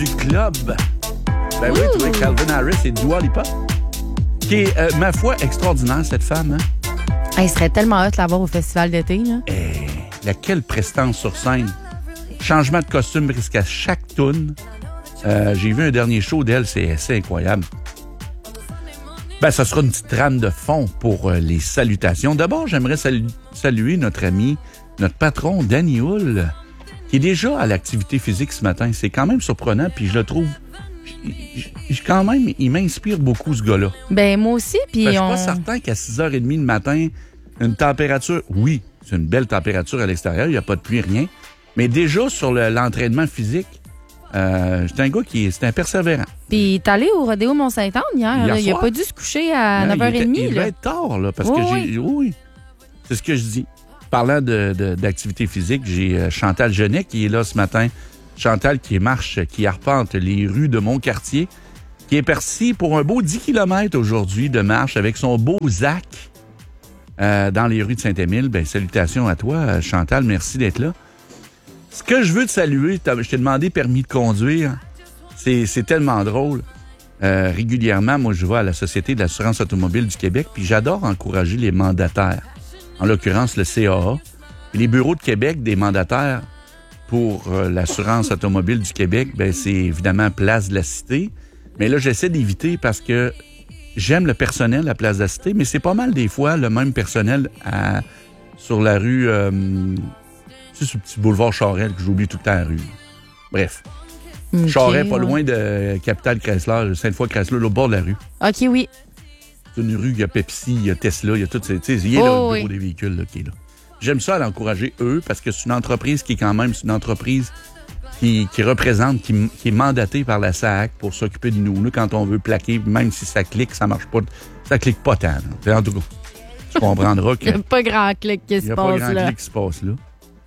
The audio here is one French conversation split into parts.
du club. Ben oui, tu vois, Calvin Harris et Dua Lipa. Qui est, ma foi, extraordinaire, cette femme. Hein? Il serait tellement hot de la voir au festival d'été. Là. Quelle prestance sur scène. Changement de costume presque à chaque toune. J'ai vu un dernier show d'elle, c'est incroyable. Ben, ça sera une petite trame de fond pour les salutations. D'abord, j'aimerais saluer notre ami, notre patron, Danny Hull, qui est déjà à l'activité physique ce matin. C'est quand même surprenant, puis je le trouve... quand même, il m'inspire beaucoup, ce gars-là. Ben, moi aussi, puis je suis pas certain qu'à 6h30 le matin, une température... Oui, c'est une belle température à l'extérieur, il n'y a pas de pluie, rien. Mais déjà, sur l'entraînement physique, c'est un gars c'est un persévérant. Puis t'es allé au Rodéo Mont-Saint-Anne hier. Il a pas dû se coucher à 9h30. Il va être tard, là, parce que oui, c'est ce que je dis. Parlant d'activité physique, j'ai Chantal Genet qui est là ce matin. Chantal qui arpente les rues de mon quartier, qui est partie pour un beau 10 km aujourd'hui de marche avec son beau Zach dans les rues de Saint-Émile. Ben, salutations à toi, Chantal. Merci d'être là. Ce que je veux te saluer, je t'ai demandé permis de conduire. C'est tellement drôle. Régulièrement, moi, je vais à la Société de l'assurance automobile du Québec, puis j'adore encourager les mandataires. En l'occurrence, le CAA. Et les bureaux de Québec des mandataires pour l'assurance automobile du Québec, ben c'est évidemment Place de la Cité. Mais là, j'essaie d'éviter parce que j'aime le personnel à Place de la Cité, mais c'est pas mal des fois le même personnel sur la rue... c'est ce petit boulevard Charest que j'oublie tout le temps la rue. Bref. Okay, Charest, pas loin de Capital Chrysler, Sainte-Foy-Chrysler, au bord de la rue. OK, oui. C'est une rue, il y a Pepsi, il y a Tesla, il y a tout ça. Il y a le bureau des véhicules là, qui est là. J'aime ça l'encourager, eux, parce que c'est une entreprise qui est quand même, c'est une entreprise qui représente, qui est mandatée par la SAC pour s'occuper de nous. Là, quand on veut plaquer, même si ça clique, ça marche pas. Ça clique pas tant. Là. En tout cas, tu comprendras que... Il n'y a pas grand clic qui se passe là. Il n'y a pas grand clic qui se passe là.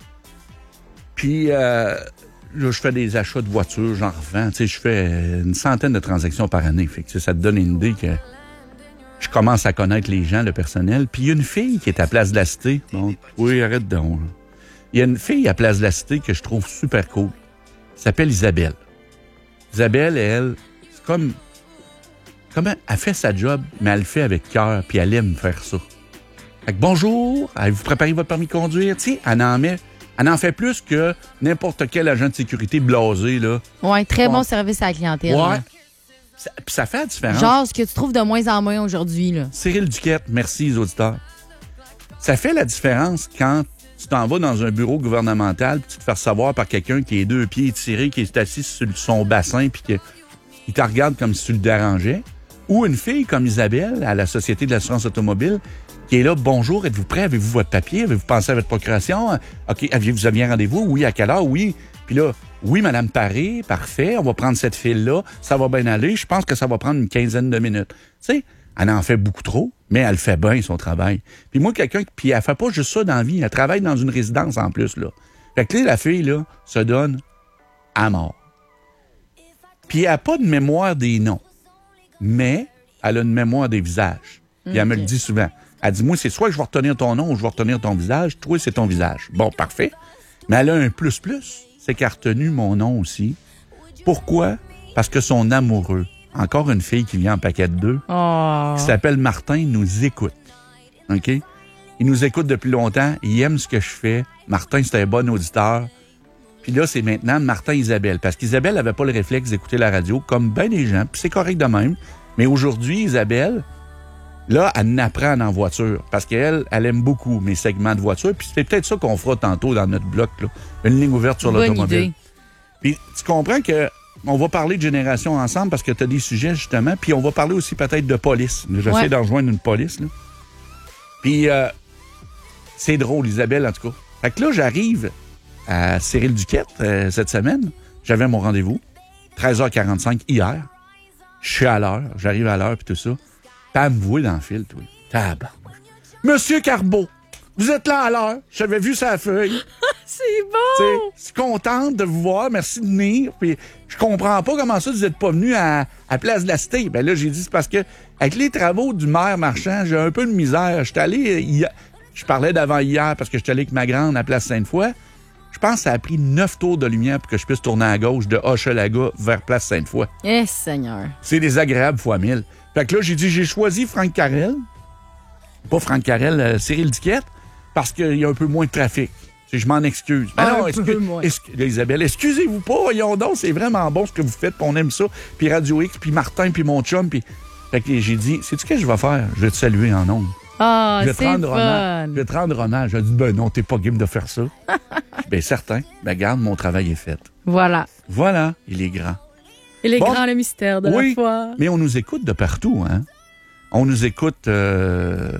Puis, là, je fais des achats de voitures, j'en revends. Tu sais, je fais une centaine de transactions par année. Fait que ça te donne une idée que je commence à connaître les gens, le personnel. Puis, il y a une fille qui est à Place de la Cité. Bon, oui, arrête donc. Il y a une fille à Place de la Cité que je trouve super cool. Elle s'appelle Isabelle. Isabelle, elle, c'est comme elle fait sa job, mais elle le fait avec cœur, puis elle aime faire ça. Fait que bonjour, avez-vous préparé votre permis de conduire? Tu sais, elle en fait plus que n'importe quel agent de sécurité blasé, là. Oui, très bon service à la clientèle. Oui. Puis ça fait la différence. Genre ce que tu trouves de moins en moins aujourd'hui, là. Cyril Duquette, merci les auditeurs. Ça fait la différence quand tu t'en vas dans un bureau gouvernemental puis tu te fais recevoir par quelqu'un qui est 2 pieds étirés, qui est assis sur son bassin puis qu'il te regarde comme si tu le dérangeais. Ou une fille comme Isabelle à la Société de l'assurance automobile qui est là, bonjour, êtes-vous prêt? Avez-vous votre papier? Avez-vous pensé à votre procuration? OK, vous aviez un rendez-vous? Oui, à quelle heure? Oui. Puis là, oui, Madame Paré, parfait, on va prendre cette file-là, ça va bien aller, je pense que ça va prendre une quinzaine de minutes. Tu sais, elle en fait beaucoup trop, mais elle fait bien son travail. Puis moi, puis elle fait pas juste ça dans la vie, elle travaille dans une résidence en plus, là. Fait que là, la fille, là, se donne à mort. Puis elle n'a pas de mémoire des noms, mais elle a une mémoire des visages. Puis elle me le dit souvent. Elle dit, moi, c'est soit je vais retenir ton nom ou je vais retenir ton visage. Toi, c'est ton visage. Bon, parfait. Mais elle a un plus, c'est qu'elle a retenu mon nom aussi. Pourquoi? Parce que son amoureux, encore une fille qui vient en paquet de 2, qui s'appelle Martin, nous écoute. OK? Il nous écoute depuis longtemps. Il aime ce que je fais. Martin, c'est un bon auditeur. Puis là, c'est maintenant Martin-Isabelle. Parce qu'Isabelle n'avait pas le réflexe d'écouter la radio, comme bien des gens. Puis c'est correct de même. Mais aujourd'hui, Isabelle... Là, elle n'apprend en voiture parce qu'elle aime beaucoup mes segments de voiture. Puis c'est peut-être ça qu'on fera tantôt dans notre bloc, là. Une ligne ouverte sur l'automobile. Idée. Puis tu comprends que on va parler de génération ensemble parce que tu as des sujets, justement. Puis on va parler aussi peut-être de police. J'essaie de rejoindre une police, là. Puis c'est drôle, Isabelle, en tout cas. Fait que là, j'arrive à Cyril Duquette cette semaine. J'avais mon rendez-vous. 13h45 hier. Je suis à l'heure. J'arrive à l'heure, puis tout ça. Pas me voir dans le fil, toi. Tabarnak. Monsieur Carbeau, vous êtes là à l'heure. J'avais vu sa feuille. C'est bon! Je suis contente de vous voir. Merci de venir. Puis je comprends pas comment ça, vous n'êtes pas venu à Place de la Cité. Ben là, j'ai dit, c'est parce que avec les travaux du maire Marchand, j'ai un peu de misère. J'étais allé... Je parlais d'avant-hier parce que j'étais allé avec ma grande à Place Sainte-Foy. Je pense que ça a pris 9 tours de lumière pour que je puisse tourner à gauche de Hochelaga vers Place Sainte-Foy. Eh, Seigneur. C'est désagréable fois 1000. Fait que là, j'ai choisi Franck Carrel. Pas Franck Carrel, Cyril Diquette, parce qu'il y a un peu moins de trafic. Je m'en excuse. Mais non, Isabelle, excusez-vous pas, voyons donc, c'est vraiment bon ce que vous faites, puis on aime ça. Puis Radio X, puis Martin, puis mon chum, puis... Fait que j'ai dit, sais-tu ce que je vais faire? Je vais te saluer en ondes. Ah, c'est fun. Je vais te rendre hommage. J'ai dit, ben non, t'es pas game de faire ça. Ben certain. Ben garde, mon travail est fait. Voilà. Voilà, il est grand. Il est grand le mystère de la foi. Mais on nous écoute de partout, hein? On nous écoute de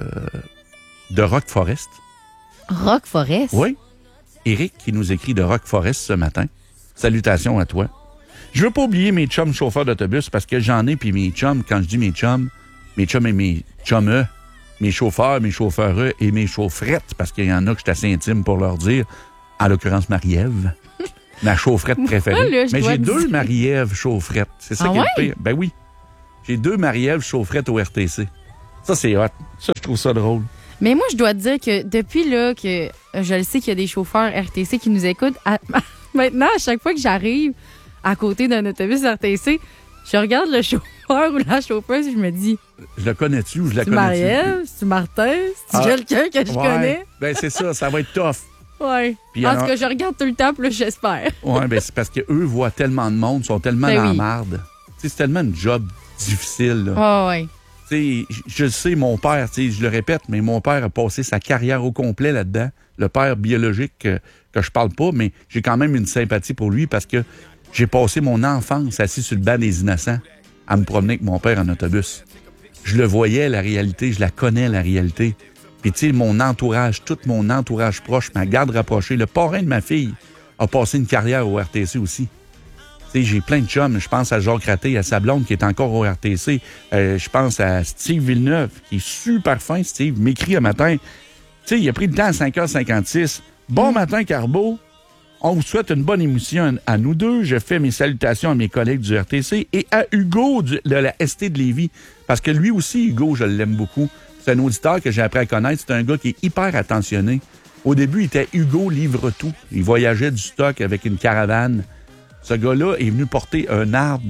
Rock Forest. Rock Forest? Oui. Éric qui nous écrit de Rock Forest ce matin. Salutations à toi. Je veux pas oublier mes chums chauffeurs d'autobus parce que j'en ai, puis mes chums, quand je dis mes chums et mes chums, mes chauffeurs et mes chaufferettes, parce qu'il y en a que je suis assez intime pour leur dire, en l'occurrence Marie-Ève, ma chaufferette préférée. Là, mais j'ai 2 Marie-Ève chaufferettes. C'est ça qui est le pire. Ben oui. J'ai 2 Marie-Ève chaufferettes au RTC. Ça, c'est hot. Ça, je trouve ça drôle. Mais moi, je dois te dire que depuis là que je le sais qu'il y a des chauffeurs RTC qui nous écoutent, maintenant, à chaque fois que j'arrive à côté d'un autobus RTC, je regarde le chauffeur ou la chauffeuse et je me dis... Je la connais-tu ou je la connais-tu? Marie-Ève? C'est Martin? C'est quelqu'un que je connais? Ben c'est ça va être tough. Oui. En tout cas, je regarde tout le temps, puis là, j'espère. Oui, ben c'est parce qu'eux voient tellement de monde, sont tellement dans la marde. C'est tellement un job difficile. Là. Oui. Je le sais, mon père, je le répète, mais mon père a passé sa carrière au complet là-dedans. Le père biologique que je parle pas, mais j'ai quand même une sympathie pour lui parce que j'ai passé mon enfance assis sur le banc des innocents à me promener avec mon père en autobus. Je le voyais, la réalité, je la connais, la réalité. Puis tu sais, mon entourage, tout mon entourage proche, ma garde rapprochée, le parrain de ma fille a passé une carrière au RTC aussi. Tu sais, j'ai plein de chums. Je pense à Jacques Raté, à sa blonde qui est encore au RTC. Je pense à Steve Villeneuve, qui est super fin, Steve. M'écrit un matin. Tu sais, il a pris le temps à 5h56. Bon matin, Carbo. On vous souhaite une bonne émission à nous deux. Je fais mes salutations à mes collègues du RTC et à Hugo de la ST de Lévis. Parce que lui aussi, Hugo, je l'aime beaucoup. C'est un auditeur que j'ai appris à connaître. C'est un gars qui est hyper attentionné. Au début, il était Hugo livre tout. Il voyageait du stock avec une caravane. Ce gars-là est venu porter un arbre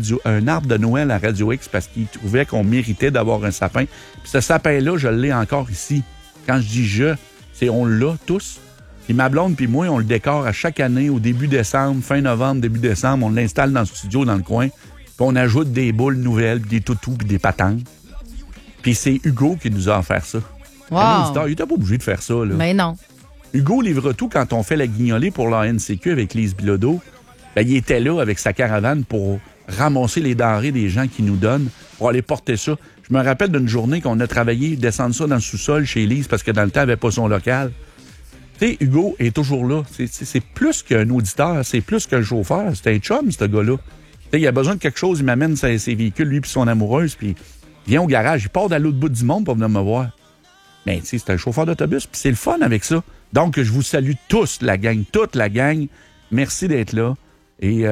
de Noël à Radio X parce qu'il trouvait qu'on méritait d'avoir un sapin. Puis ce sapin-là, je l'ai encore ici. Quand je dis je, c'est on l'a tous. Puis ma blonde puis moi, on le décore à chaque année au début décembre, fin novembre, début décembre. On l'installe dans le studio, dans le coin. Puis on ajoute des boules nouvelles, puis des toutous, puis des patentes. Puis c'est Hugo qui nous a offert ça. Wow. Il était pas obligé de faire ça, là. Mais non. Hugo livre tout quand on fait la guignolée pour la NCQ avec Lise Bilodeau. Ben, il était là avec sa caravane pour ramasser les denrées des gens qui nous donnent, pour aller porter ça. Je me rappelle d'une journée qu'on a travaillé, descendre ça dans le sous-sol chez Lise parce que dans le temps, elle n'avait pas son local. Tu sais, Hugo est toujours là. C'est plus qu'un auditeur, c'est plus qu'un chauffeur. C'est un chum, ce gars-là. Tu sais, il a besoin de quelque chose, il m'amène ses véhicules, lui puis son amoureuse, puis il vient au garage, il part de l'autre bout du monde pour venir me voir. Mais tu sais, c'est un chauffeur d'autobus, puis c'est le fun avec ça. Donc, je vous salue tous, la gang, toute la gang. Merci d'être là. Et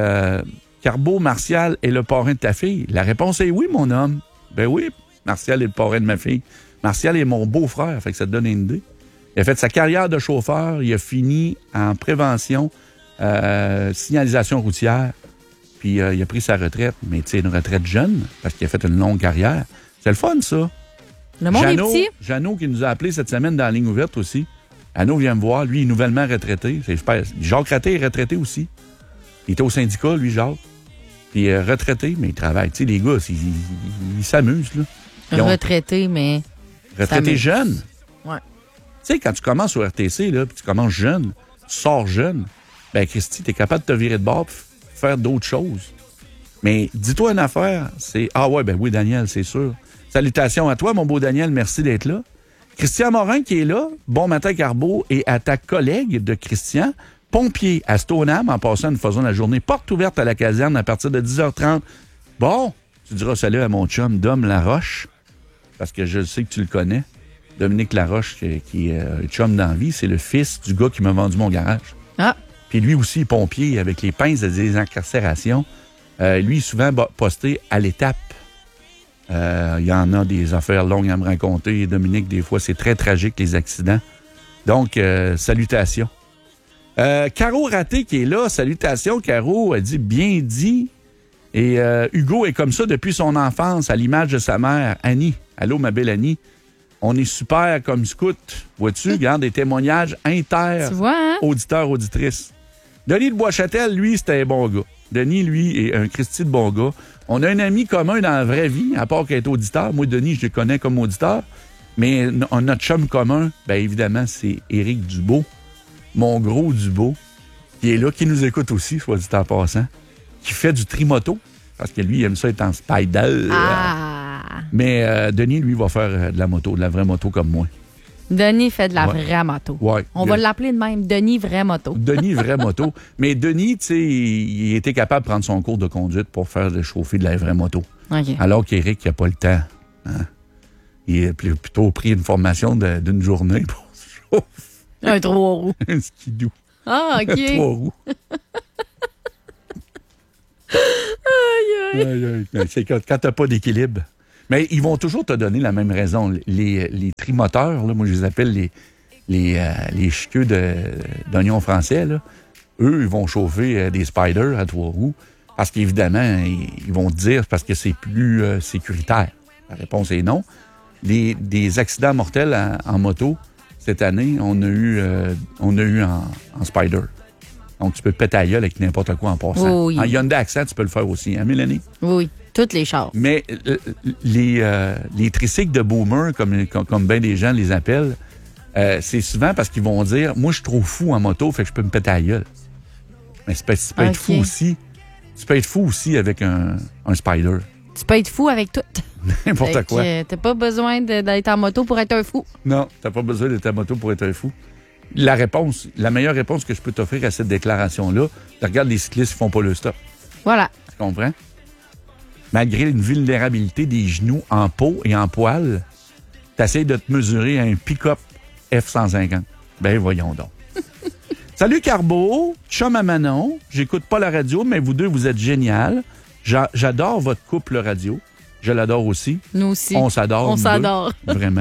Carbo, Martial est le parrain de ta fille? La réponse est oui, mon homme. Ben oui, Martial est le parrain de ma fille. Martial est mon beau-frère, fait que ça te donne une idée. Il a fait sa carrière de chauffeur, il a fini en prévention, signalisation routière, puis il a pris sa retraite, mais tu sais, une retraite jeune, parce qu'il a fait une longue carrière. C'est le fun, ça. Le monde est petit. Jeannot qui nous a appelé cette semaine dans la ligne ouverte aussi. Jeannot vient me voir, lui, il est nouvellement retraité. C'est super. Jacques Raté est retraité aussi. Il était au syndicat, lui, Jacques. Puis retraité, mais il travaille. Tu sais, les gars, ils s'amusent, là. Retraité, mais... Retraité jeune. Ouais. Tu sais, quand tu commences au RTC, là, puis tu commences jeune, tu sors jeune, ben Christy, t'es capable de te virer de bord puis faire d'autres choses. Mais dis-toi une affaire, c'est... Ah ouais, ben oui, Daniel, c'est sûr. Salutations à toi, mon beau Daniel, merci d'être là. Christian Morin qui est là, bon matin Carbo, et à ta collègue de Christian, pompier à Stoneham, en passant, nous faisons la journée porte ouverte à la caserne à partir de 10h30. Bon, tu diras salut à mon chum Dom Laroche, parce que je sais que tu le connais. Dominique Laroche, qui est chum dans la vie, c'est le fils du gars qui m'a vendu mon garage. Ah. Puis lui aussi, pompier, avec les pinces de désincarcération. Lui, souvent posté à l'étape. Il y en a des affaires longues à me raconter. Dominique, des fois, c'est très tragique, les accidents. Donc, salutations. Caro Raté qui est là. Salutations, Caro. Elle dit bien dit. Et Hugo est comme ça depuis son enfance, à l'image de sa mère, Annie. Allô, ma belle Annie. On est super comme scout. Vois-tu, regarde, des témoignages inter, Tu vois, hein? auditeurs, auditrices. Denis de Boischâtel, lui, c'était un bon gars. Denis, lui, est un Christy de bon gars. On a un ami commun dans la vraie vie, à part qu'être auditeur. Moi, Denis, je le connais comme auditeur. Mais notre chum commun, bien évidemment, c'est Éric Dubeau, mon gros Dubeau, qui est là, qui nous écoute aussi, soit dit en passant, qui fait du trimoto, parce que lui, il aime ça être en spider. Mais Denis, lui, va faire de la moto, de la vraie moto comme moi. Denis fait de la vraie moto. Ouais. On va l'appeler de même, Denis vraie moto. Denis vraie moto. Mais Denis, tu sais, il était capable de prendre son cours de conduite pour faire chauffer de la vraie moto. Okay. Alors qu'Éric n'a pas le temps. Hein? Il a plutôt pris une formation d'une journée pour se chauffer. Un 3 roues. Un skidoo. Ah, OK. Un 3 roues. Aïe, aïe. C'est quand t'as pas d'équilibre. Mais ils vont toujours te donner la même raison. Les trimoteurs, là, moi, je les appelle les chiqueux d'oignons français, là. Eux, ils vont chauffer des spiders à 3 roues parce qu'évidemment, ils vont te dire parce que c'est plus sécuritaire. La réponse est non. Des accidents mortels en moto, cette année, on a eu en spider. Donc, tu peux te péter la gueule avec n'importe quoi en passant. Oui. En Hyundai Accent, tu peux le faire aussi, hein, Mélanie? Oui, toutes les chars. Mais les tricycles de boomer, comme bien des gens les appellent, c'est souvent parce qu'ils vont dire « Moi, je suis trop fou en moto, fait que je peux me péter la gueule. » Mais tu peux être fou aussi. Tu peux être fou aussi avec un spider. Tu peux être fou avec tout. N'importe quoi. T'as pas besoin d'être en moto pour être un fou. Non, t'as pas besoin d'être en moto pour être un fou. La meilleure réponse que je peux t'offrir à cette déclaration-là, regarde les cyclistes qui font pas le stop. Voilà. Tu comprends? Malgré une vulnérabilité des genoux en peau et en poil, t'essayes de te mesurer à un pick-up F-150. Ben voyons donc. Salut Carbo, chum à Manon. J'écoute pas la radio, mais vous deux, vous êtes génial. J'adore votre couple radio. Je l'adore aussi. Nous aussi. On s'adore. On s'adore. Vraiment.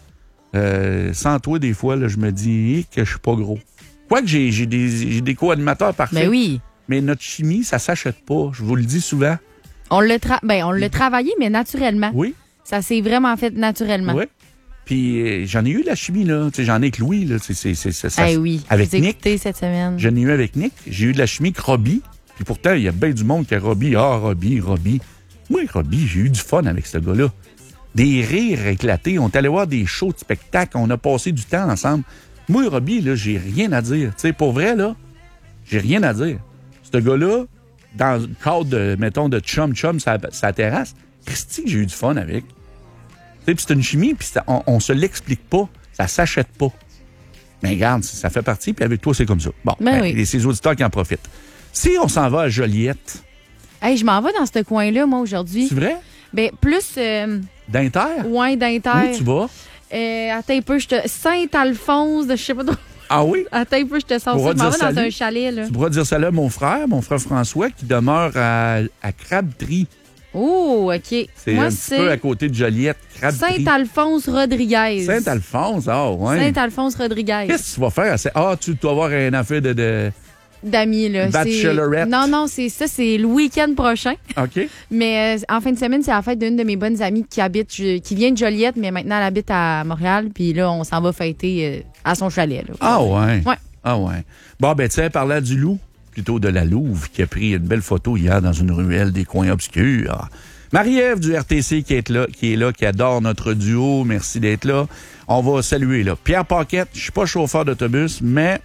Sans toi, des fois, là, je me dis que je suis pas gros. Quoique j'ai des co-animateurs parfaits. Mais oui. Mais notre chimie, ça s'achète pas. Je vous le dis souvent. On l'a travaillé, mais naturellement. Oui. Ça s'est vraiment fait naturellement. Oui. Puis j'en ai eu de la chimie, là. Tu sais, j'en ai avec Louis, là. Oui. Avec Nick. Nick. Cette semaine. J'en ai eu avec Nick. J'ai eu de la chimie avec Robbie. Puis pourtant, il y a bien du monde qui a Robbie. Ah, Robbie. Moi, Robbie, j'ai eu du fun avec ce gars-là. Des rires éclatés. On est allé voir des shows de spectacle. On a passé du temps ensemble. Moi, Robbie, là, j'ai rien à dire. Tu sais, pour vrai, là, j'ai rien à dire. Ce gars-là, dans le cadre de, mettons, de chum sa terrasse, Christy, j'ai eu du fun avec. Tu sais, puis c'est une chimie, puis on se l'explique pas. Ça s'achète pas. Mais regarde, ça fait partie, puis avec toi, c'est comme ça. Bon, oui. c'est les auditeurs qui en profitent. Si on s'en va à Joliette... Hey, je m'en vais dans ce coin-là, moi, aujourd'hui. C'est vrai? Ben, plus... D'Inter? Ouais, d'Inter. Où tu vas? Attends un peu, Saint-Alphonse, je sais pas trop. Ah oui? Attends un peu, je te sens ça. Je m'en vais dans un chalet, là. Tu pourras dire ça là, mon frère François, qui demeure à Crabtree. Oh, OK. C'est un petit peu à côté de Joliette, Crabtree. Saint-Alphonse-Rodriguez. Saint-Alphonse, ah ouais. Saint-Alphonse-Rodriguez. Qu'est-ce que tu vas faire? Tu dois avoir une affaire d'amis, là. Bachelorette. Non, c'est le week-end prochain. OK. Mais en fin de semaine, c'est la fête d'une de mes bonnes amies qui vient de Joliette, mais maintenant elle habite à Montréal. Puis là, on s'en va fêter à son chalet. Là. Ah ouais? Ouais. Ah ouais. Bon, ben tu sais, parlant du loup, plutôt de la Louve, qui a pris une belle photo hier dans une ruelle des coins obscurs. Marie-Ève du RTC qui est là, qui adore notre duo. Merci d'être là. On va saluer, là. Pierre Paquette, je suis pas chauffeur d'autobus, mais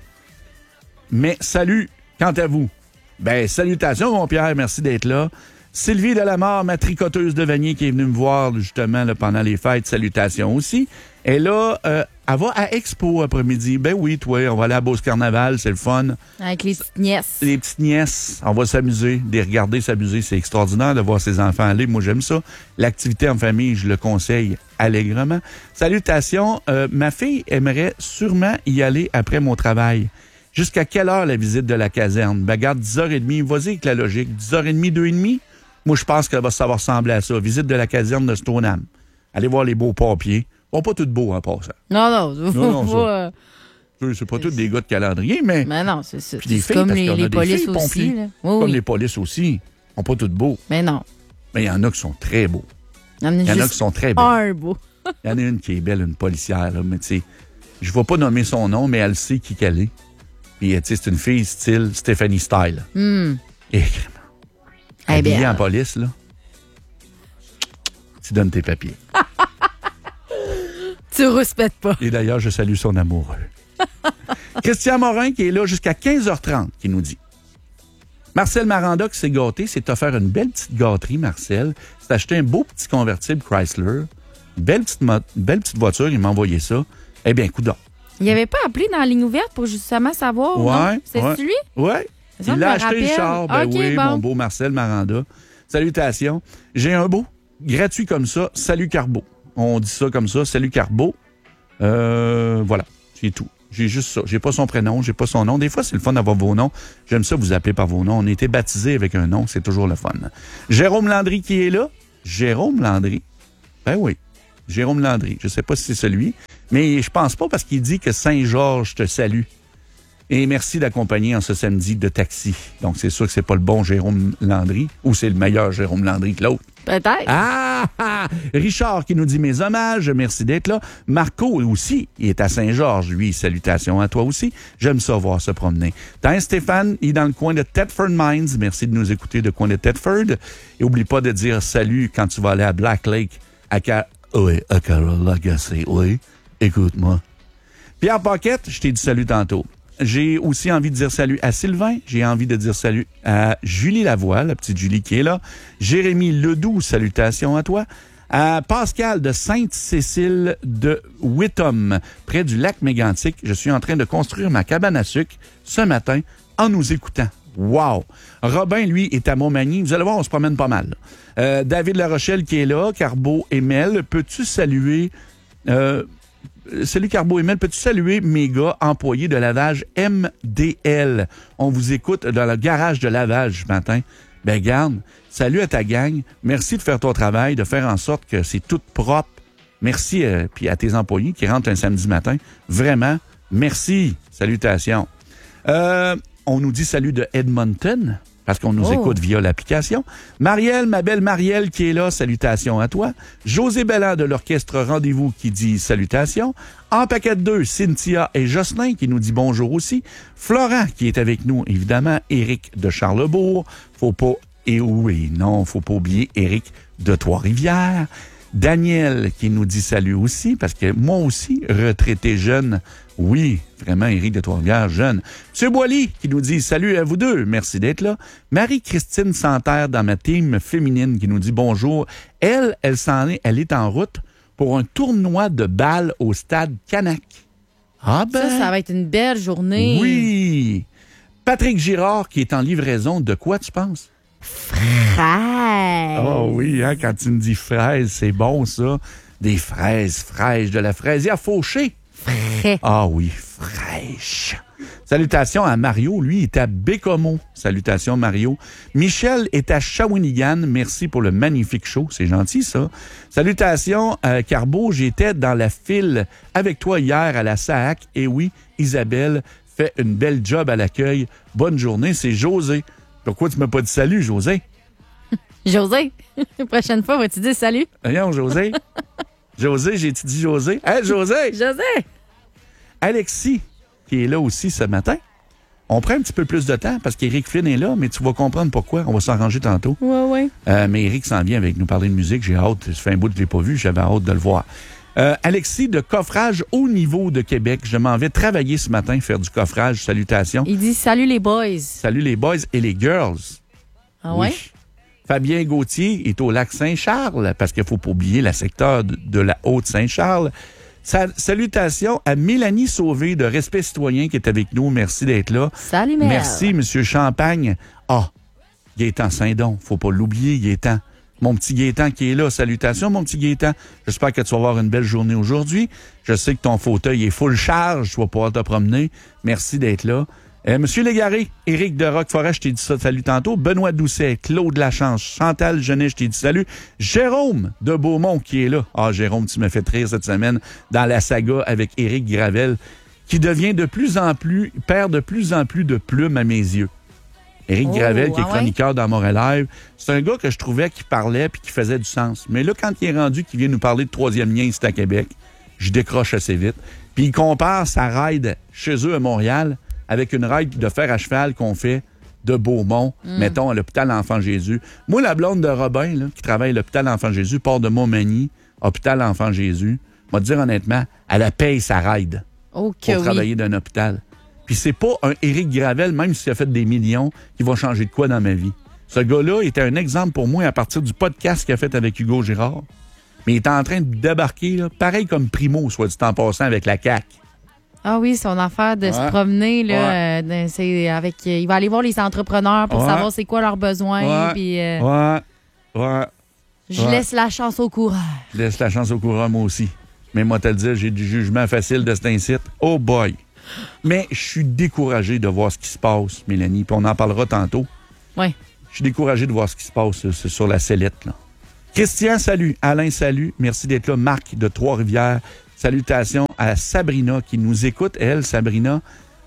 salut, quant à vous. Ben, salutations, mon Pierre, merci d'être là. Sylvie Delamare, ma tricoteuse de Vanier, qui est venue me voir, justement, là, pendant les fêtes, salutations aussi. Et là, elle va à Expo après-midi. Ben oui, toi, on va aller à Beauce Carnaval, c'est le fun. Avec les petites nièces. Les petites nièces, on va s'amuser, les regarder s'amuser, c'est extraordinaire de voir ses enfants aller. Moi, j'aime ça. L'activité en famille, je le conseille allègrement. Salutations, ma fille aimerait sûrement y aller après mon travail. Jusqu'à quelle heure la visite de la caserne? Ben, regarde, 10h30. Vas-y avec la logique. 10h30, 2h30? Moi, je pense que ça va ressembler à ça. Visite de la caserne de Stoneham. Allez voir les beaux papiers. Bon, pas tout beau en passant. Non. C'est pas tous des gars de calendrier, mais... Mais non, c'est ça. Puis des C'est filles, comme parce qu'il y en a les des polices filles aussi. pompiers. Là. Oui, Comme oui. les polices aussi. Ils sont pas tous beaux. Mais non. Mais il y en a qui sont très beaux. Il y en a Il y en a juste qui sont très belles. un beau. Il y en a une qui est belle, une policière, là, mais tu sais, je ne vais pas nommer son nom, mais elle sait qui qu'elle est. Puis, tu sais, c'est une fille style Stephanie Style. Et habillée bien. en police, là, tu donnes tes papiers. Tu rouspètes pas. Et d'ailleurs, je salue son amoureux. Christian Morin, qui est là jusqu'à 15h30, qui nous dit: Marcel Maranda, qui s'est gâté, s'est offert une belle petite gâterie, Marcel. S'est acheté un beau petit convertible Chrysler. Belle petite voiture, il m'a envoyé ça. Eh bien, coudonc. Il avait pas appelé dans la ligne ouverte pour justement savoir. Ouais, non? C'est-tu lui? Oui. Ça Il me a acheté rappelle. le char. Ben Ok, oui, bon. mon beau Marcel Maranda. Salutations. J'ai un beau, gratuit comme ça. Salut Carbo. On dit ça comme ça. Salut Carbo. Voilà, c'est tout. J'ai juste ça. J'ai pas son prénom, j'ai pas son nom. Des fois, c'est le fun d'avoir vos noms. J'aime ça vous appeler par vos noms. On a été baptisés avec un nom, c'est toujours le fun. Jérôme Landry qui est là. Jérôme Landry. Ben oui. Jérôme Landry. Je sais pas si c'est celui, mais je pense pas parce qu'il dit que Saint-Georges te salue. Et merci d'accompagner en ce samedi de taxi. Donc, c'est sûr que c'est pas le bon Jérôme Landry ou c'est le meilleur Jérôme Landry que l'autre. Peut-être. Ah! Richard qui nous dit mes hommages, merci d'être là. Marco aussi, il est à Saint-Georges, lui. Salutations à toi aussi. J'aime ça voir se promener. T'as Stéphane, il est dans le coin de Thetford Mines. Merci de nous écouter de coin de Thetford. Et oublie pas de dire salut quand tu vas aller à Black Lake, à Carole Lagacé. Oui, écoute-moi. Pierre Paquette, je t'ai dit salut tantôt. J'ai aussi envie de dire salut à Sylvain. J'ai envie de dire salut à Julie Lavoie, la petite Julie qui est là. Jérémy Ledoux, salutations à toi. À Pascal de Sainte-Cécile de Whittom, près du lac Mégantic. Je suis en train de construire ma cabane à sucre ce matin en nous écoutant. Wow! Robin, lui, est à Montmagny. Vous allez voir, on se promène pas mal. David Larochelle qui est là. Carbo et Mel. Peux-tu saluer... Salut Carbo et Mel, peux-tu saluer mes gars employés de lavage MDL? On vous écoute dans le garage de lavage ce matin. Ben garde, salut à ta gang. Merci de faire ton travail, de faire en sorte que c'est tout propre. Merci puis à tes employés qui rentrent un samedi matin. Vraiment, merci. Salutations. On nous dit salut de Edmonton, parce qu'on nous écoute via l'application. Marielle, ma belle Marielle qui est là, salutations à toi. José Belland de l'Orchestre Rendez-vous qui dit salutations. En paquet 2, Cynthia et Jocelyn qui nous dit bonjour aussi. Florent qui est avec nous, évidemment. Éric de Charlesbourg. Faut pas oublier Éric de Trois-Rivières. Daniel qui nous dit salut aussi, parce que moi aussi, retraité jeune, oui, vraiment, Éric de Trois-Rivières, jeune. Monsieur Boily qui nous dit salut à vous deux, merci d'être là. Marie-Christine Santerre dans ma team féminine qui nous dit bonjour. Elle est en route pour un tournoi de balle au stade Canac. Ah ben! Ça va être une belle journée. Oui! Patrick Girard qui est en livraison de quoi, tu penses? Fraises. Oh oui, hein, quand tu me dis fraises, c'est bon ça. Des fraises fraîches, de la fraisière fauchée. Frais. Ah oui, fraîche. Salutations à Mario, lui est à Bécomo. Salutations Mario. Michel est à Shawinigan. Merci pour le magnifique show, c'est gentil ça. Salutations à Carbo, j'étais dans la file avec toi hier à la SAAC. Et oui, Isabelle fait une belle job à l'accueil. Bonne journée, c'est José. Pourquoi tu m'as pas dit salut, José? José, prochaine fois, vas-tu dire salut? Voyons, José. José, j'ai-tu dit José? Hey, José! José! Alexis, qui est là aussi ce matin. On prend un petit peu plus de temps parce qu'Éric Flynn est là, mais tu vas comprendre pourquoi. On va s'arranger tantôt. Ouais. Mais Éric s'en vient avec nous parler de musique. J'ai hâte. Ça fait un bout que je l'ai pas vu. J'avais hâte de le voir. Alexis de Coffrage Haut Niveau de Québec. Je m'en vais travailler ce matin, faire du coffrage. Salutations. Il dit salut les boys. Salut les boys et les girls. Ah ouais? Oui. Fabien Gauthier est au lac Saint-Charles, parce qu'il ne faut pas oublier le secteur de la Haute-Saint-Charles. Salutations à Mélanie Sauvé de Respect Citoyen qui est avec nous. Merci d'être là. Salut, Mel. Merci, M. Champagne. Gaétan Saint-Don, faut pas l'oublier, Gaétan. Mon petit Gaétan qui est là. Salutations, mon petit Gaétan. J'espère que tu vas avoir une belle journée aujourd'hui. Je sais que ton fauteuil est full charge. Tu vas pouvoir te promener. Merci d'être là. Monsieur Légaré, Éric de Roquefort, je t'ai dit ça, salut tantôt. Benoît Doucet, Claude Lachance, Chantal Genet, je t'ai dit salut. Jérôme de Beaumont qui est là. Jérôme, tu m'as fait rire cette semaine dans la saga avec Éric Gravel qui devient perd de plus en plus de plumes à mes yeux. Éric Gravel, qui est chroniqueur dans Montréal Live, c'est un gars que je trouvais qui parlait puis qui faisait du sens. Mais là, quand il est rendu qu'il vient nous parler de troisième lien ici à Québec, je décroche assez vite. Puis il compare sa ride chez eux à Montréal avec une ride de fer à cheval qu'on fait de Beaumont, mettons, à l'hôpital Enfant Jésus. Moi, la blonde de Robin, là, qui travaille à l'hôpital Enfant Jésus, part de Montmagny, hôpital Enfant Jésus, va te dire honnêtement, elle a payé sa ride pour travailler dans un hôpital. Puis c'est pas un Éric Gravel, même s'il a fait des millions, qui va changer de quoi dans ma vie. Ce gars-là était un exemple pour moi à partir du podcast qu'il a fait avec Hugo Girard. Mais il est en train de débarquer, là, pareil comme Primo, soit dit en passant, avec la CAQ. Ah oui, son affaire de se promener, là, il va aller voir les entrepreneurs pour savoir c'est quoi leurs besoins. Puis, je laisse la chance au coureur. Je laisse la chance au coureur, moi aussi. Mais moi, te le dire, j'ai du jugement facile de cet incite. Oh boy! Mais je suis découragé de voir ce qui se passe, Mélanie, puis on en parlera tantôt. Oui. Je suis découragé de voir ce qui se passe sur la sellette, là. Christian, salut. Alain, salut. Merci d'être là. Marc de Trois-Rivières. Salutations à Sabrina qui nous écoute. Elle, Sabrina,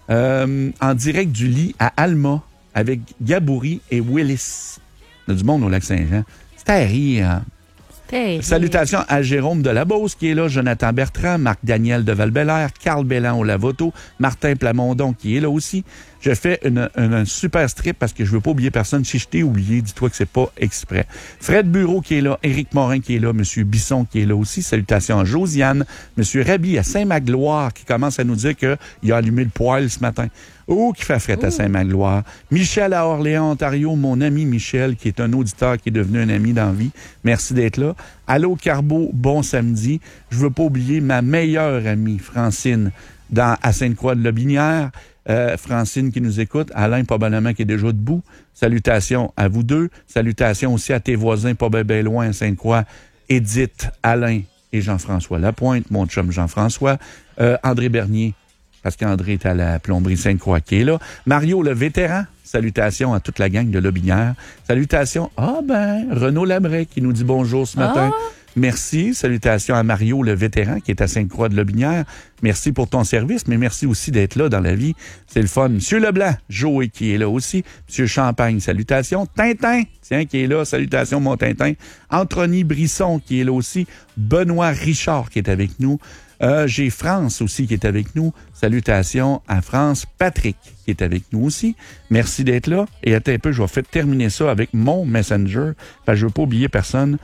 en direct du lit à Alma avec Gabouri et Willis. On a du monde au Lac-Saint-Jean. C'est à rire. Salutations à Jérôme de la Beauce qui est là, Jonathan Bertrand, Marc-Daniel de Val-Bélair, Carl Bellan au Lavoto, Martin Plamondon qui est là aussi. Je fais un super strip parce que je veux pas oublier personne. Si je t'ai oublié, dis-toi que c'est pas exprès. Fred Bureau qui est là, Éric Morin qui est là, Monsieur Bisson qui est là aussi. Salutations à Josiane, Monsieur Rabi à Saint-Magloire qui commence à nous dire qu'il a allumé le poêle ce matin. Oh, qui fait frette à Saint-Magloire. Michel à Orléans, Ontario, mon ami Michel, qui est un auditeur qui est devenu un ami dans la vie. Merci d'être là. Allô, Carbeau, bon samedi. Je veux pas oublier ma meilleure amie, Francine, à Sainte-Croix-de-Lobinière. Francine qui nous écoute. Alain, probablement, qui est déjà debout. Salutations à vous deux. Salutations aussi à tes voisins, pas bien loin, à Sainte-Croix. Édith, Alain et Jean-François Lapointe, mon chum Jean-François. André Bernier, parce qu'André est à la plomberie Sainte-Croix qui est là. Mario, le vétéran. Salutations à toute la gang de Lobinière. Salutations, Renaud Labret qui nous dit bonjour ce matin. Merci. Salutations à Mario, le vétéran, qui est à Sainte-Croix-de-Lobinière. Merci pour ton service, mais merci aussi d'être là dans la vie. C'est le fun. Monsieur Leblanc, Joey, qui est là aussi. Monsieur Champagne, salutations. Tintin, tiens, qui est là. Salutations, mon Tintin. Anthony Brisson, qui est là aussi. Benoît Richard, qui est avec nous. J'ai France aussi qui est avec nous. Salutations à France. Patrick qui est avec nous aussi. Merci d'être là. Et attends un peu, je vais terminer ça avec mon Messenger. Parce que je veux pas oublier personne.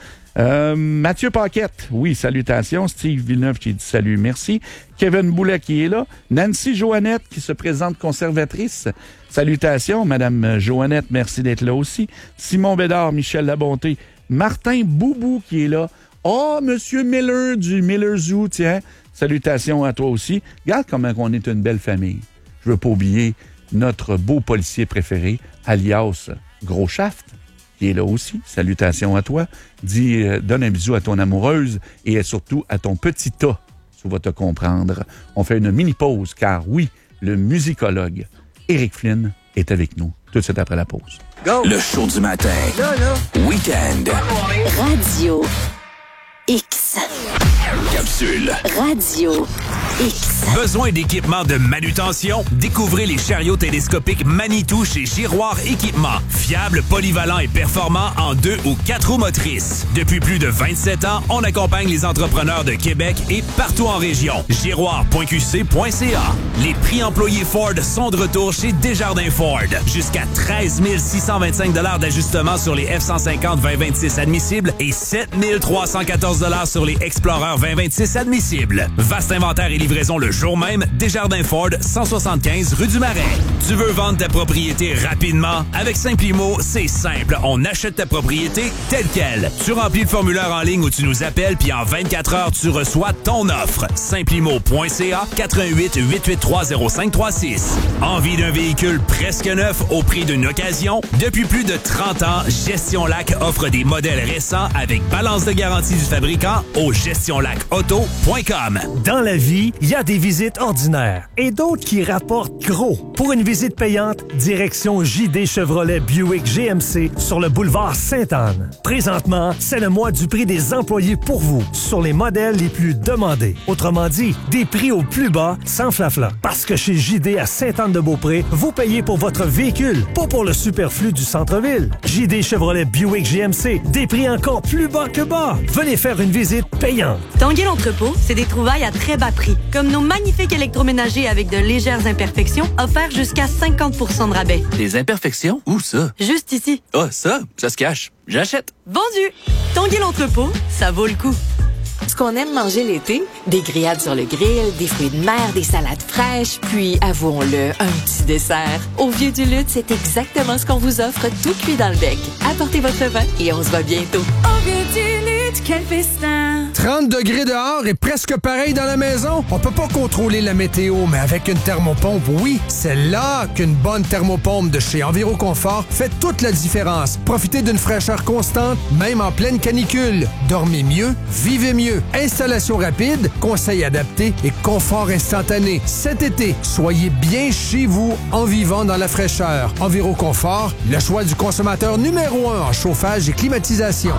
Mathieu Paquette, oui, salutations. Steve Villeneuve qui dit salut, merci. Kevin Boulet qui est là. Nancy Joannette qui se présente conservatrice. Salutations, Madame Joannette, merci d'être là aussi. Simon Bédard, Michel Labonté. Martin Boubou qui est là. Oh, Monsieur Miller du Miller Zoo, tiens. Salutations à toi aussi. Regarde comment on est une belle famille. Je veux pas oublier notre beau policier préféré, alias Gros Shaft, qui est là aussi. Salutations à toi. Donne un bisou à ton amoureuse et surtout à ton petit tas. Tu vas te comprendre. On fait une mini-pause car oui, le musicologue Éric Flynn est avec nous tout de suite après la pause. Go. Le show du matin. Week-end. Radio X. Capsule. Radio X. Besoin d'équipement de manutention? Découvrez les chariots télescopiques Manitou chez Giroir Équipement. Fiable, polyvalent et performant en 2 ou 4 roues motrices. Depuis plus de 27 ans, on accompagne les entrepreneurs de Québec et partout en région. Giroir.qc.ca. Les prix employés Ford sont de retour chez Desjardins Ford. Jusqu'à 13 625 $ d'ajustement sur les F-150 2026 admissibles et 7 314 $ sur les Explorer 2026 admissibles. Vaste inventaire et livraison le jour même. Desjardins Ford, 175 rue du Marais. Tu veux vendre ta propriété rapidement? Avec Simplimo, c'est simple. On achète ta propriété telle quelle. Tu remplis le formulaire en ligne où tu nous appelles, puis en 24 heures, tu reçois ton offre. Simplimo.ca, 88 883 0536. Envie d'un véhicule presque neuf au prix d'une occasion? Depuis plus de 30 ans, Gestion Lac offre des modèles récents avec balance de garantie du fabricant au gestionlac.com. JDAuto.com. Dans la vie, il y a des visites ordinaires et d'autres qui rapportent gros. Pour une visite payante, direction JD Chevrolet Buick GMC sur le boulevard Sainte-Anne. Présentement, c'est le mois du prix des employés pour vous sur les modèles les plus demandés. Autrement dit, des prix au plus bas sans flafla. Parce que chez JD à Sainte-Anne-de-Beaupré, vous payez pour votre véhicule, pas pour le superflu du centre-ville. JD Chevrolet Buick GMC, des prix encore plus bas que bas. Venez faire une visite payante. Tanguay l'entrepôt, c'est des trouvailles à très bas prix, comme nos magnifiques électroménagers avec de légères imperfections offerts jusqu'à 50 % de rabais. Des imperfections? Où ça? Juste ici. Ah, ça se cache. J'achète. Vendu! Tanguay l'entrepôt, ça vaut le coup. Ce qu'on aime manger l'été, des grillades sur le grill, des fruits de mer, des salades fraîches, puis, avouons-le, un petit dessert. Au Vieux du Lutte, c'est exactement ce qu'on vous offre tout cuit dans le bec. Apportez votre vin et on se voit bientôt. Au Vieux du Lutte, quel festin! 30 degrés dehors et presque pareil dans la maison? On peut pas contrôler la météo, mais avec une thermopompe, oui. C'est là qu'une bonne thermopompe de chez Enviroconfort fait toute la différence. Profitez d'une fraîcheur constante, même en pleine canicule. Dormez mieux, vivez mieux. Installation rapide, conseils adaptés et confort instantané. Cet été, soyez bien chez vous en vivant dans la fraîcheur. Enviroconfort, le choix du consommateur numéro 1 en chauffage et climatisation.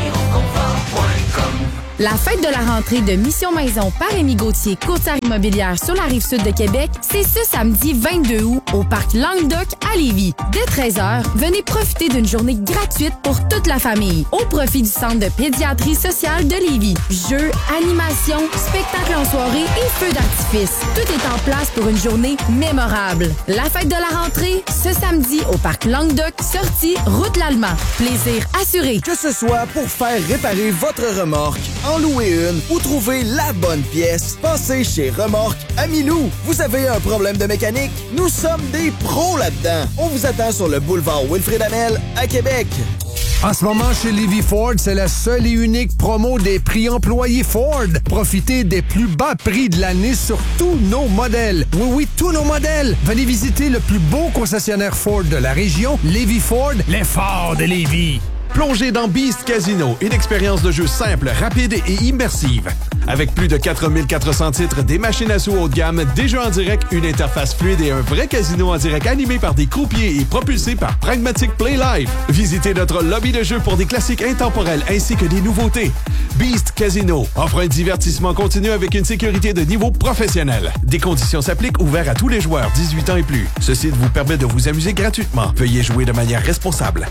La fête de la rentrée de Mission Maison par Rémi Gauthier, courtière immobilière sur la Rive-Sud de Québec, c'est ce samedi 22 août au parc Languedoc à Lévis. Dès 13h, venez profiter d'une journée gratuite pour toute la famille au profit du Centre de pédiatrie sociale de Lévis. Jeux, animations, spectacles en soirée et feux d'artifice. Tout est en place pour une journée mémorable. La fête de la rentrée, ce samedi au parc Languedoc, sortie route l'Allemand. Plaisir assuré. Que ce soit pour faire réparer votre remorque, en louer une ou trouver la bonne pièce, passez chez Remorque Amilou. Vous avez un problème de mécanique? Nous sommes des pros là-dedans. On vous attend sur le boulevard Wilfrid Hamel à Québec. En ce moment, chez Lévis Ford, c'est la seule et unique promo des prix employés Ford. Profitez des plus bas prix de l'année sur tous nos modèles. Oui, tous nos modèles. Venez visiter le plus beau concessionnaire Ford de la région, Lévis Ford, les Fords de Lévis. Plongez dans Beast Casino, une expérience de jeu simple, rapide et immersive. Avec plus de 4400 titres, des machines à sous haut de gamme, des jeux en direct, une interface fluide et un vrai casino en direct animé par des croupiers et propulsé par Pragmatic Play Live. Visitez notre lobby de jeu pour des classiques intemporels ainsi que des nouveautés. Beast Casino offre un divertissement continu avec une sécurité de niveau professionnel. Des conditions s'appliquent, ouverts à tous les joueurs 18 ans et plus. Ce site vous permet de vous amuser gratuitement. Veuillez jouer de manière responsable.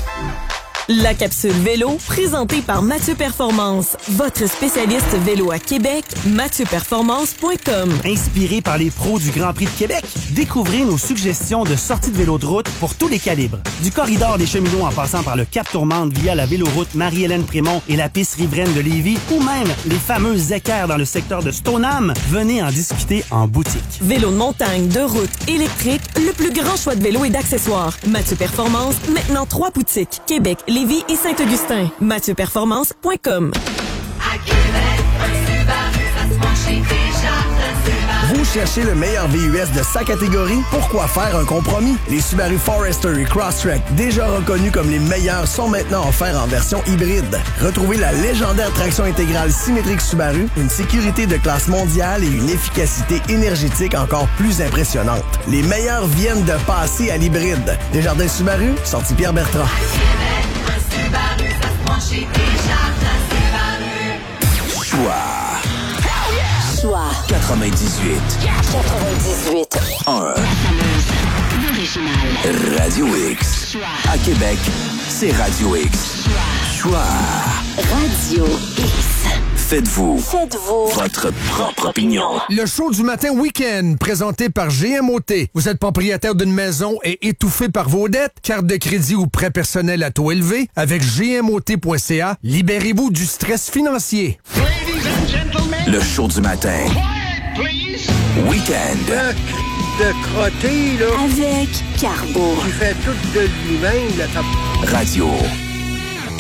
La capsule vélo, présentée par Mathieu Performance, votre spécialiste vélo à Québec, MathieuPerformance.com. Inspiré par les pros du Grand Prix de Québec, découvrez nos suggestions de sorties de vélo de route pour tous les calibres. Du corridor des cheminots en passant par le Cap Tourmente via la véloroute Marie-Hélène Prémont et la piste riveraine de Lévis, ou même les fameuses équerres dans le secteur de Stoneham, venez en discuter en boutique. Vélo de montagne, de route, électrique, le plus grand choix de vélos et d'accessoires. Mathieu Performance, maintenant 3 boutiques. Québec, Lévis et Saint-Augustin. MathieuPerformance.com. Vous cherchez le meilleur VUS de sa catégorie? Pourquoi faire un compromis? Les Subaru Forester et Crosstrek, déjà reconnus comme les meilleurs, sont maintenant offerts en version hybride. Retrouvez la légendaire traction intégrale symétrique Subaru, une sécurité de classe mondiale et une efficacité énergétique encore plus impressionnante. Les meilleurs viennent de passer à l'hybride. Desjardins Subaru, sortie Pierre Bertrand. Choix 98. 1. Radio X. À Québec, c'est Radio X. Choix. Radio X. Faites-vous votre propre opinion. Le show du matin week-end, présenté par GMOT. Vous êtes propriétaire d'une maison et étouffé par vos dettes? Carte de crédit ou prêt personnel à taux élevé? Avec GMOT.ca, libérez-vous du stress financier. Le show du matin. Week-end. De crotter, là. Avec Carbo. Il fait tout de lui-même, là. Radio